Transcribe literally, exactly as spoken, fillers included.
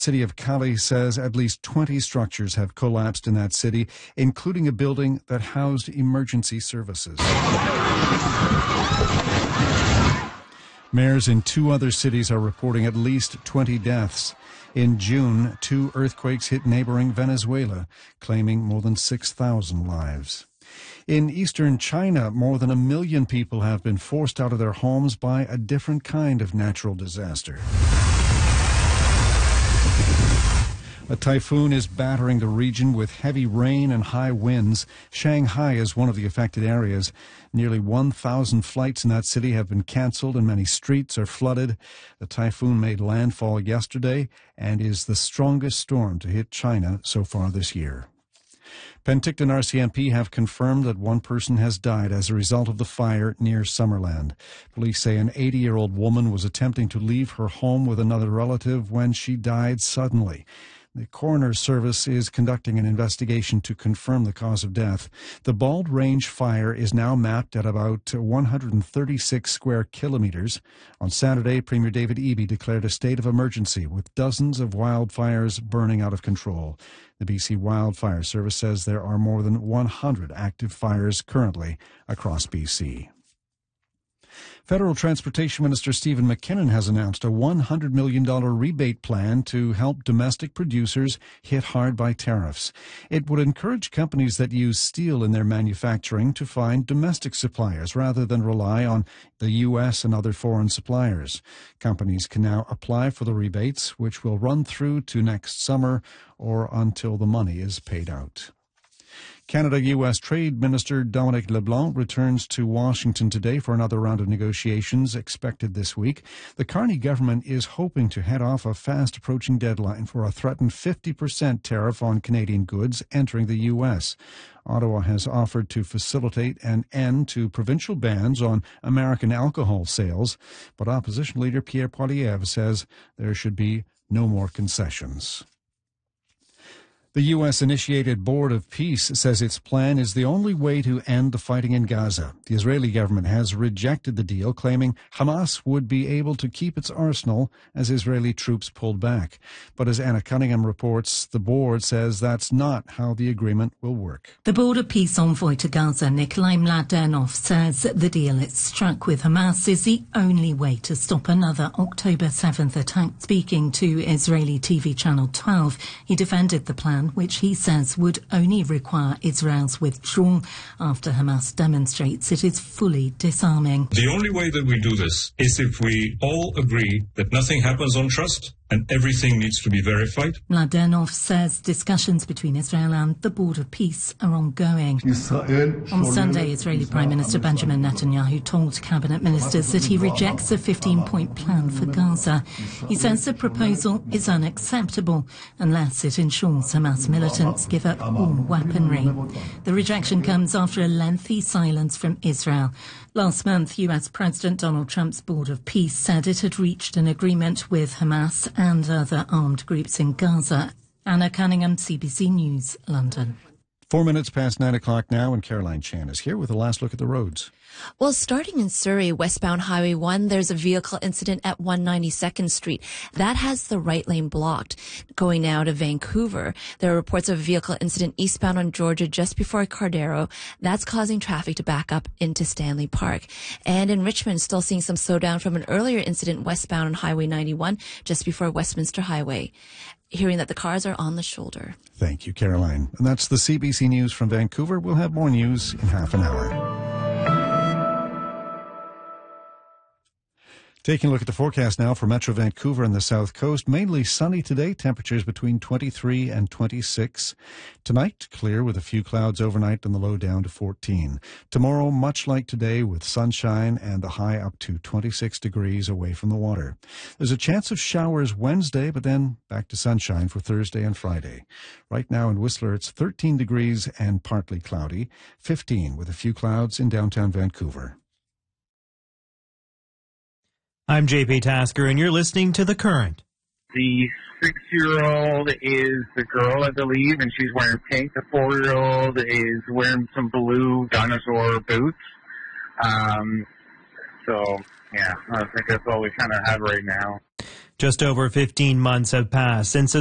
City of Cali says at least twenty structures have collapsed in that city, including a building that housed emergency services. Mayors in two other cities are reporting at least twenty deaths. In June, two earthquakes hit neighboring Venezuela, claiming more than six thousand lives. In eastern China, more than a million people have been forced out of their homes by a different kind of natural disaster. A typhoon is battering the region with heavy rain and high winds. Shanghai is one of the affected areas. Nearly one thousand flights in that city have been cancelled and many streets are flooded. The typhoon made landfall yesterday and is the strongest storm to hit China so far this year. Penticton R C M P have confirmed that one person has died as a result of the fire near Summerland. Police say an eighty-year-old woman was attempting to leave her home with another relative when she died suddenly. The coroner's service is conducting an investigation to confirm the cause of death. The Bald Range fire is now mapped at about one hundred thirty-six square kilometres. On Saturday, Premier David Eby declared a state of emergency with dozens of wildfires burning out of control. The B C Wildfire Service says there are more than one hundred active fires currently across B C. Federal Transportation Minister Stephen McKinnon has announced a one hundred million dollars rebate plan to help domestic producers hit hard by tariffs. It would encourage companies that use steel in their manufacturing to find domestic suppliers rather than rely on the U S and other foreign suppliers. Companies can now apply for the rebates, which will run through to next summer or until the money is paid out. Canada-U S Trade Minister Dominic LeBlanc returns to Washington today for another round of negotiations expected this week. The Carney government is hoping to head off a fast-approaching deadline for a threatened fifty percent tariff on Canadian goods entering the U S. Ottawa has offered to facilitate an end to provincial bans on American alcohol sales, but opposition leader Pierre Poilievre says there should be no more concessions. The U S-initiated Board of Peace says its plan is the only way to end the fighting in Gaza. The Israeli government has rejected the deal, claiming Hamas would be able to keep its arsenal as Israeli troops pulled back. But as Anna Cunningham reports, the board says that's not how the agreement will work. The Board of Peace envoy to Gaza, Nikolai Mladenov, says the deal it struck with Hamas is the only way to stop another October seventh attack. Speaking to Israeli T V Channel twelve, he defended the plan, which he says would only require Israel's withdrawal after Hamas demonstrates it is fully disarming. The only way that we do this is if we all agree that nothing happens on trust and everything needs to be verified. Mladenov says discussions between Israel and the Board of Peace are ongoing. On Sunday, Israeli Prime Minister Benjamin Netanyahu told cabinet ministers that he rejects a fifteen-point plan for Gaza. He says the proposal is unacceptable unless it ensures Hamas militants give up all weaponry. The rejection comes after a lengthy silence from Israel. Last month, U S President Donald Trump's Board of Peace said it had reached an agreement with Hamas and other armed groups in Gaza. Anna Cunningham, C B C News, London. Four minutes past nine o'clock now, and Caroline Chan is here with a last look at the roads. Well, starting in Surrey, westbound Highway one, there's a vehicle incident at one ninety-second Street. That has the right lane blocked. Going now to Vancouver, there are reports of a vehicle incident eastbound on Georgia just before Cardero. That's causing traffic to back up into Stanley Park. And in Richmond, still seeing some slowdown from an earlier incident westbound on Highway ninety-one just before Westminster Highway. Hearing that the cars are on the shoulder. Thank you, Caroline. And that's the C B C News from Vancouver. We'll have more news in half an hour. Taking a look at the forecast now for Metro Vancouver and the South Coast. Mainly sunny today, temperatures between twenty-three and twenty-six. Tonight, clear with a few clouds overnight and the low down to fourteen. Tomorrow, much like today, with sunshine and the high up to twenty-six degrees away from the water. There's a chance of showers Wednesday, but then back to sunshine for Thursday and Friday. Right now in Whistler, it's thirteen degrees and partly cloudy, fifteen with a few clouds in downtown Vancouver. I'm J P Tasker, and you're listening to The Current. The six-year-old is the girl, I believe, and she's wearing pink. The four-year-old is wearing some blue dinosaur boots. Um, so, yeah, I think that's all we kind of have right now. Just over fifteen months have passed since